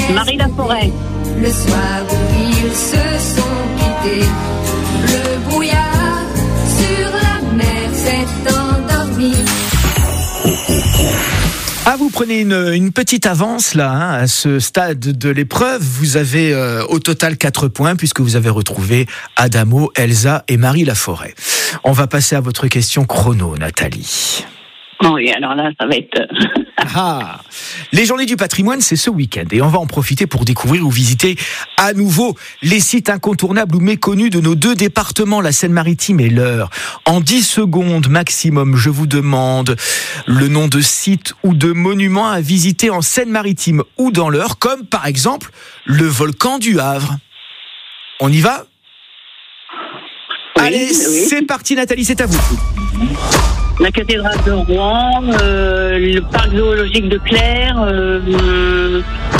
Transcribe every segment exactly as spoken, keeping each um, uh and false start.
Marie Laforêt. Le soir où ils se sont quittés, le brouillard sur la mer s'est endormi. Ah, vous prenez une, une petite avance là, hein, à ce stade de l'épreuve. Vous avez euh, au total quatre points puisque vous avez retrouvé Adamo, Elsa et Marie Laforêt. On va passer à votre question chrono, Nathalie. Oui, alors là, ça va être... Ah, les Journées du patrimoine, c'est ce week-end et on va en profiter pour découvrir ou visiter à nouveau les sites incontournables ou méconnus de nos deux départements, la Seine-Maritime et l'Eure. En dix secondes maximum, je vous demande le nom de sites ou de monuments à visiter en Seine-Maritime ou dans l'Eure, comme par exemple le volcan du Havre. On y va ? Oui, Allez, oui. c'est parti Nathalie, c'est à vous. La cathédrale de Rouen, euh, le parc zoologique de Clères. Euh,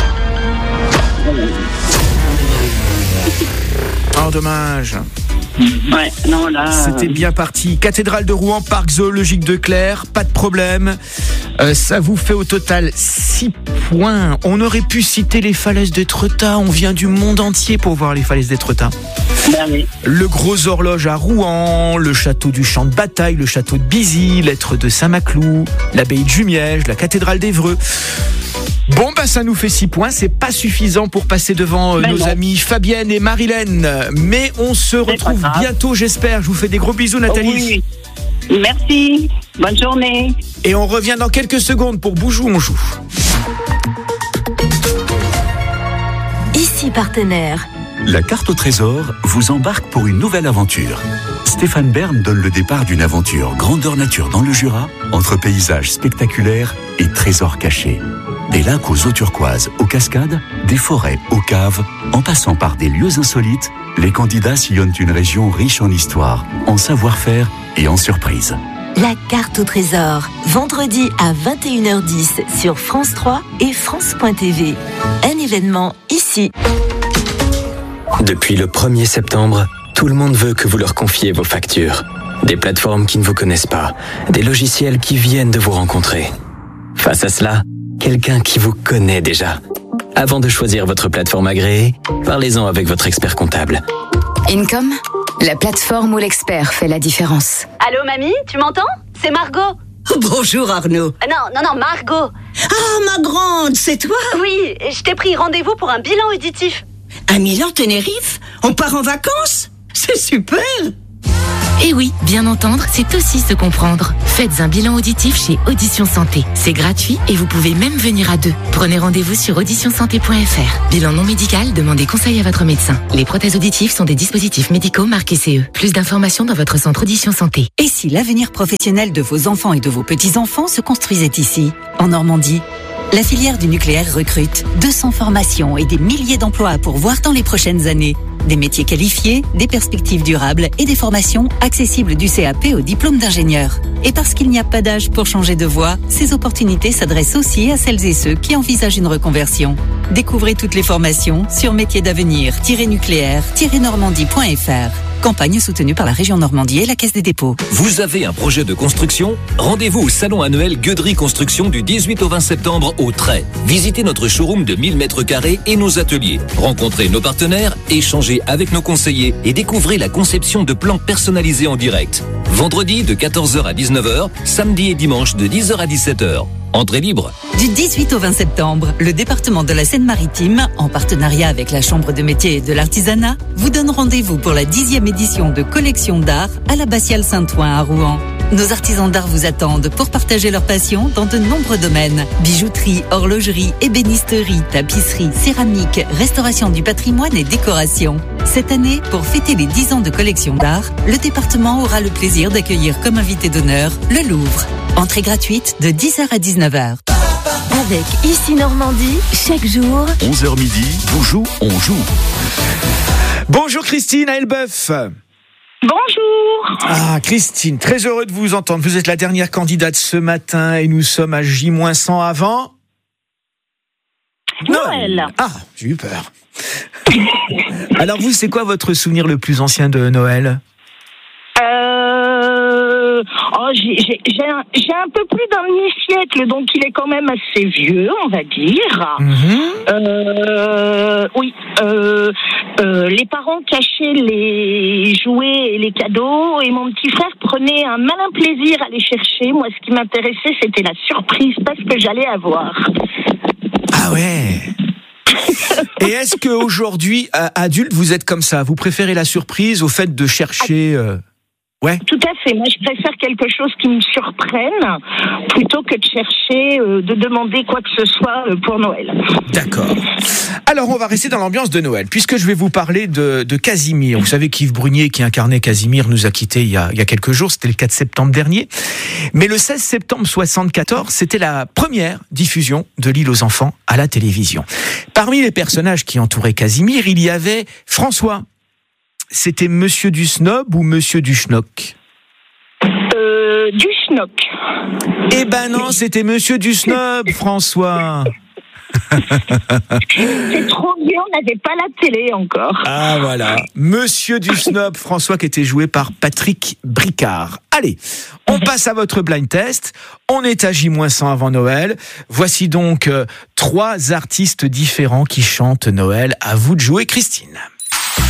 Oh, dommage. ouais, non, là... C'était bien parti. Cathédrale de Rouen, parc zoologique de Clères, pas de problème. Euh, ça vous fait au total six points. On aurait pu citer les falaises d'Étretat. On vient du monde entier pour voir les falaises d'Étretat. Ben oui. Le Gros Horloge à Rouen, le château du Champ de Bataille, le château de Bizy, l'Être de Saint-Maclou, l'abbaye de Jumièges, la cathédrale d'Évreux. Bon, bah ça nous fait six points, c'est pas suffisant pour passer devant euh, ben nos non. amis Fabienne et Marilène. Mais on se retrouve pas grave. bientôt, j'espère. Je vous fais des gros bisous, Nathalie. Oh, oui. Merci, bonne journée. Et on revient dans quelques secondes pour Boujou, on joue. Ici partenaire. La carte au trésor vous embarque pour une nouvelle aventure. Stéphane Bern donne le départ d'une aventure grandeur nature dans le Jura, entre paysages spectaculaires et trésors cachés. Des lacs aux eaux turquoises, aux cascades, des forêts aux caves, en passant par des lieux insolites, les candidats sillonnent une région riche en histoire, en savoir-faire et en surprises. La carte au trésor, vendredi à vingt et une heures dix sur France trois et France point T V. Un événement ici. Depuis le premier septembre, tout le monde veut que vous leur confiez vos factures. Des plateformes qui ne vous connaissent pas, des logiciels qui viennent de vous rencontrer. Face à cela, quelqu'un qui vous connaît déjà. Avant de choisir votre plateforme agréée, parlez-en avec votre expert comptable. Income, la plateforme où l'expert fait la différence. Allô mamie, tu m'entends ? C'est Margot. Bonjour Arnaud. Euh, non, non, non, Margot. Ah, ma grande, c'est toi ? Oui, je t'ai pris rendez-vous pour un bilan auditif. À Milan, Tenerife ? On part en vacances ? C'est super ! Et oui, bien entendre, c'est aussi se comprendre. Faites un bilan auditif chez Audition Santé. C'est gratuit et vous pouvez même venir à deux. Prenez rendez-vous sur audition santé point f r. Bilan non médical, demandez conseil à votre médecin. Les prothèses auditives sont des dispositifs médicaux marqués C E. Plus d'informations dans votre centre Audition Santé. Et si l'avenir professionnel de vos enfants et de vos petits-enfants se construisait ici, en Normandie ? La filière du nucléaire recrute deux cents formations et des milliers d'emplois à pourvoir dans les prochaines années. Des métiers qualifiés, des perspectives durables et des formations accessibles du C A P au diplôme d'ingénieur. Et parce qu'il n'y a pas d'âge pour changer de voie, ces opportunités s'adressent aussi à celles et ceux qui envisagent une reconversion. Découvrez toutes les formations sur métiers d'avenir tiret nucléaire tiret normandie point f r. Campagne soutenue par la région Normandie et la Caisse des dépôts. Vous avez un projet de construction ? Rendez-vous au salon annuel Gueuderie Construction du dix-huit au vingt septembre au Trait. Visitez notre showroom de mille mètres carrés et nos ateliers. Rencontrez nos partenaires, échangez avec nos conseillers et découvrez la conception de plans personnalisés en direct. Vendredi de quatorze heures à dix-neuf heures, samedi et dimanche de dix heures à dix-sept heures. Entrée libre. Du dix-huit au vingt septembre, le département de la Seine-Maritime, en partenariat avec la Chambre de métiers et de l'artisanat, vous donne rendez-vous pour la dixième édition de Collection d'art à l'Abbatiale Saint-Ouen à Rouen. Nos artisans d'art vous attendent pour partager leur passion dans de nombreux domaines. Bijouterie, horlogerie, ébénisterie, tapisserie, céramique, restauration du patrimoine et décoration. Cette année, pour fêter les dix ans de Collection d'art, le département aura le plaisir d'accueillir comme invité d'honneur le Louvre. Entrée gratuite de dix heures à dix-neuf heures. Avec Ici Normandie, chaque jour. onze heures midi, Boujou, on joue. Bonjour Christine à Elbeuf. Bonjour. Ah Christine, très heureux de vous entendre. Vous êtes la dernière candidate ce matin et nous sommes à J moins cent avant Noël. Ah, j'ai eu peur. Alors vous, c'est quoi votre souvenir le plus ancien de Noël ? Euh... Oh, j'ai, j'ai, j'ai, un, j'ai un peu plus d'un demi-siècle, donc il est quand même assez vieux, on va dire. Mmh. Euh, oui, euh, euh, les parents cachaient les jouets et les cadeaux, et mon petit frère prenait un malin plaisir à les chercher. Moi, ce qui m'intéressait, c'était la surprise, parce que j'allais avoir. Ah ouais. Et est-ce qu'aujourd'hui, adulte, vous êtes comme ça? Vous préférez la surprise au fait de chercher... Euh... Ouais. Tout à fait. Moi, je préfère quelque chose qui me surprenne plutôt que de chercher, euh, de demander quoi que ce soit euh, pour Noël. D'accord. Alors, on va rester dans l'ambiance de Noël, puisque je vais vous parler de, de Casimir. Vous savez qu'Yves Brunier, qui incarnait Casimir, nous a quittés il y a, il y a quelques jours. C'était le quatre septembre dernier. Mais le seize septembre soixante-quatorze, c'était la première diffusion de L'Île aux enfants à la télévision. Parmi les personnages qui entouraient Casimir, il y avait François. C'était Monsieur du Snob ou Monsieur du Schnock? Euh, du Schnock. Eh ben non, c'était Monsieur du Snob, François. C'est trop vieux, on n'avait pas la télé encore. Ah voilà, Monsieur du Snob, François, qui était joué par Patrick Bricard. Allez, on passe à votre blind test. On est à J moins cent avant Noël. Voici donc euh, trois artistes différents qui chantent Noël. À vous de jouer, Christine.